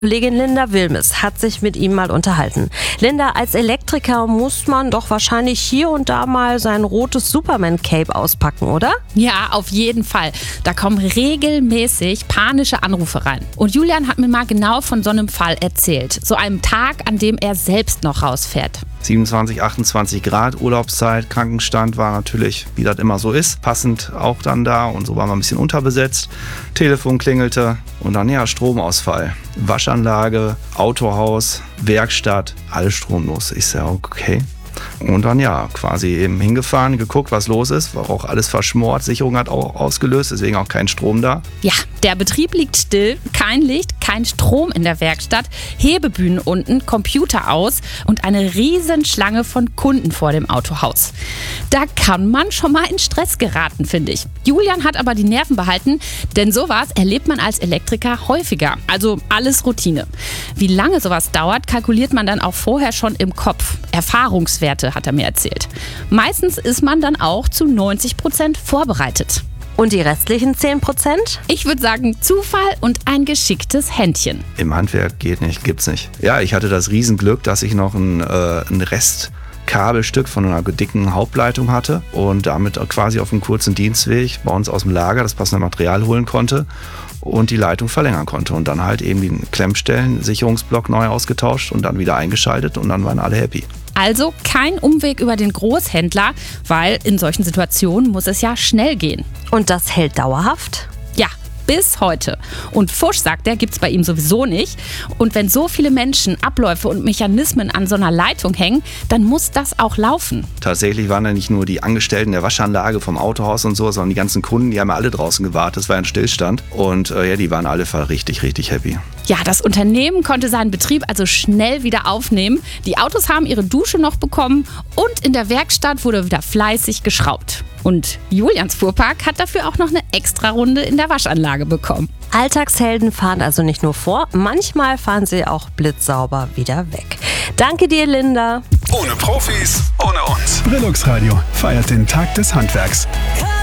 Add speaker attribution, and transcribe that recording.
Speaker 1: Kollegin Linda Wilmes hat sich mit ihm mal unterhalten. Linda, als Elektriker muss man doch wahrscheinlich hier und da mal sein rotes Superman-Cape auspacken, oder?
Speaker 2: Ja, auf jeden Fall. Da kommen regelmäßig panische Anrufe rein. Und Julian hat mir mal genau von so einem Fall erzählt. So einem Tag, an dem er selbst noch rausfährt.
Speaker 3: 27, 28 Grad, Urlaubszeit, Krankenstand war natürlich, wie das immer so ist, passend auch dann da und so waren wir ein bisschen unterbesetzt. Telefon klingelte und dann Stromausfall. Waschanlage, Autohaus, Werkstatt, alles stromlos. Ich sage, okay. Und dann quasi eben hingefahren, geguckt, was los ist, war auch alles verschmort, Sicherung hat auch ausgelöst, deswegen auch kein Strom da.
Speaker 2: Ja, der Betrieb liegt still, kein Licht, kein Strom in der Werkstatt, Hebebühnen unten, Computer aus und eine riesen Schlange von Kunden vor dem Autohaus. Da kann man schon mal in Stress geraten, finde ich. Julian hat aber die Nerven behalten, denn sowas erlebt man als Elektriker häufiger. Also alles Routine. Wie lange sowas dauert, kalkuliert man dann auch vorher schon im Kopf. Erfahrungswerte, hat er mir erzählt. Meistens ist man dann auch zu 90% vorbereitet.
Speaker 1: Und die restlichen 10%?
Speaker 2: Ich würde sagen Zufall und ein geschicktes Händchen.
Speaker 3: Im Handwerk geht nicht, gibt's nicht. Ja, ich hatte das Riesenglück, dass ich noch ein Restkabelstück von einer dicken Hauptleitung hatte und damit quasi auf einem kurzen Dienstweg bei uns aus dem Lager das passende Material holen konnte und die Leitung verlängern konnte. Und dann halt eben die Klemmstellen, Sicherungsblock neu ausgetauscht und dann wieder eingeschaltet und dann waren alle happy.
Speaker 2: Also kein Umweg über den Großhändler, weil in solchen Situationen muss es ja schnell gehen.
Speaker 1: Und das hält dauerhaft?
Speaker 2: Ja, bis heute. Und Fusch, sagt er, gibt's bei ihm sowieso nicht. Und wenn so viele Menschen, Abläufe und Mechanismen an so einer Leitung hängen, dann muss das auch laufen.
Speaker 3: Tatsächlich waren ja nicht nur die Angestellten der Waschanlage vom Autohaus und so, sondern die ganzen Kunden, die haben ja alle draußen gewartet. Es war ein Stillstand. Und die waren alle richtig, richtig happy.
Speaker 2: Ja, das Unternehmen konnte seinen Betrieb also schnell wieder aufnehmen. Die Autos haben ihre Dusche noch bekommen und in der Werkstatt wurde wieder fleißig geschraubt. Und Julians Fuhrpark hat dafür auch noch eine Extra-Runde in der Waschanlage bekommen.
Speaker 1: Alltagshelden fahren also nicht nur vor, manchmal fahren sie auch blitzsauber wieder weg. Danke dir, Linda.
Speaker 4: Ohne Profis, ohne uns.
Speaker 5: Brillux Radio feiert den Tag des Handwerks.